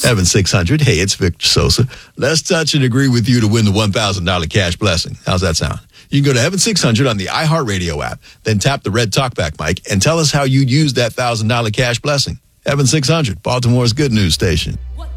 Evan 600. Hey, it's Victor Sosa. Let's touch and agree with you to win the $1,000 cash blessing. How's that sound? You can go to Evan 600 on the iHeartRadio app, then tap the red talkback mic and tell us how you'd use that $1,000 cash blessing. Evan 600, Baltimore's good news station. What